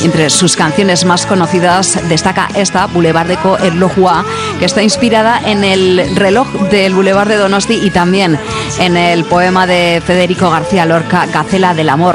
Entre sus canciones más conocidas destaca esta, Bulevardeko Erlojua, que está inspirada en el reloj del Boulevard de Donosti y también en el poema de Federico García Lorca, Gacela del Amor.